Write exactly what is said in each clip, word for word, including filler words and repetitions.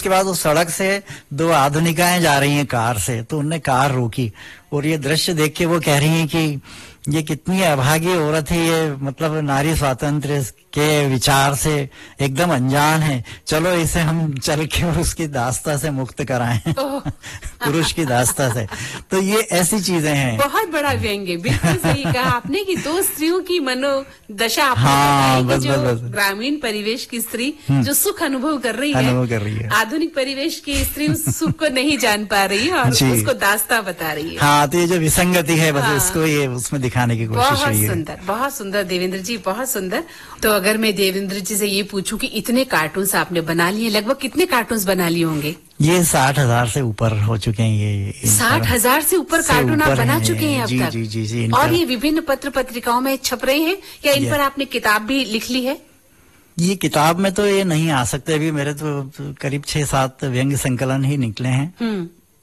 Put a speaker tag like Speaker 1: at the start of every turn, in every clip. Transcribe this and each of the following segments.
Speaker 1: उसके बाद उस सड़क से दो आधुनिकाएं जा रही हैं कार से, तो उनने कार रोकी और ये दृश्य देख के वो कह रही हैं कि ये कितनी अभागी औरत है, ये मतलब नारी स्वातंत्र के विचार से एकदम अनजान है, चलो इसे हम चल के और उसकी दास्ता से मुक्त कराएं पुरुष की दास्ता से। तो ये ऐसी चीजें हैं।
Speaker 2: बहुत बड़ा व्यंग्य, बिल्कुल सही कहा आपने कि दो स्त्रियों की मनोदशा आपने
Speaker 1: हाँ,
Speaker 2: बताई
Speaker 1: बस,
Speaker 2: कि जो
Speaker 1: बस, बस।
Speaker 2: ग्रामीण परिवेश की स्त्री जो सुख अनुभव कर रही है,
Speaker 1: अनुभव कर रही है,
Speaker 2: आधुनिक परिवेश की स्त्री उस सुख को नहीं जान पा रही है और उसको दास्ता बता रही है।
Speaker 1: हाँ, तो ये जो विसंगति है बस हाँ, इसको ये उसमें दिखाने की कोशिश हुई है।
Speaker 2: बहुत सुंदर, बहुत सुंदर देवेंद्र जी, बहुत सुंदर। तो अगर मैं देवेंद्र जी से ये पूछूं कि इतने कार्टून्स आपने बना लिए, लगभग कितने कार्टून्स बना लिए होंगे?
Speaker 1: ये साठ हजार से ऊपर हो चुके हैं। ये
Speaker 2: साठ हजार से ऊपर कार्टून आप बना चुके हैं अब
Speaker 1: जी,
Speaker 2: तक?
Speaker 1: जी, जी, जी,
Speaker 2: और ये विभिन्न पत्र पत्रिकाओं में छप रहे हैं या इन पर आपने किताब भी लिख ली है?
Speaker 1: ये किताब में तो ये नहीं आ सकते अभी, मेरे तो करीब छह सात व्यंग्य संकलन ही निकले हैं।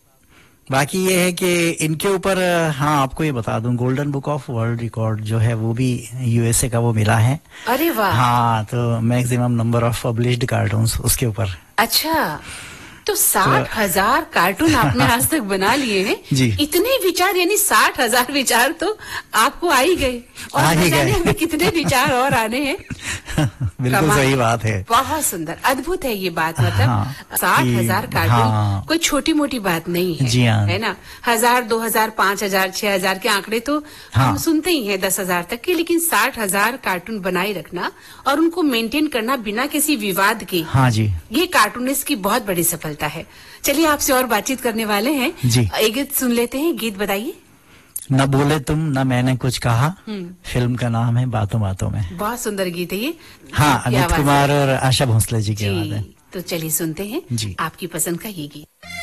Speaker 1: बाकी ये है कि इनके ऊपर हाँ आपको ये बता दूं, golden book of world record जो है वो भी यूएसए का वो मिला है।
Speaker 2: अरे वाह।
Speaker 1: हाँ, तो maximum number of published cartoons उसके ऊपर।
Speaker 2: अच्छा, तो साठ हजार कार्टून आपने आज तक बना लिए हैं
Speaker 1: जी।
Speaker 2: इतने विचार, यानी साठ हजार विचार तो आपको आ ही गए, और
Speaker 1: आ ही गए।
Speaker 2: हमें कितने विचार और आने हैं।
Speaker 1: बिल्कुल सही बात है।
Speaker 2: बहुत सुंदर, अद्भुत है ये बात। मतलब साठ हजार कार्टून हाँ, कोई छोटी मोटी बात नहीं है,
Speaker 1: जी हाँ,
Speaker 2: है ना। हजार, दो हजार, पांच हजार, छह हजार के आंकड़े तो हाँ, हम सुनते ही हैं, दस हजार तक के, लेकिन साठ हजार कार्टून बनाए रखना और उनको मेंटेन करना बिना किसी विवाद के,
Speaker 1: हाँ जी,
Speaker 2: ये कार्टूनिस्ट की बहुत बड़ी सफलता है। चलिए आपसे और बातचीत करने वाले हैं
Speaker 1: जी।
Speaker 2: एक गीत सुन लेते हैं, गीत बताइए।
Speaker 1: न बोले तुम न मैंने कुछ कहा, फिल्म का नाम है बातों बातों में।
Speaker 2: बहुत सुंदर गीत है ये।
Speaker 1: हाँ, अमित कुमार और आशा भोसले जी की आवाज है।
Speaker 2: तो चलिए सुनते हैं
Speaker 1: जी।
Speaker 2: आपकी पसंद का ये गीत।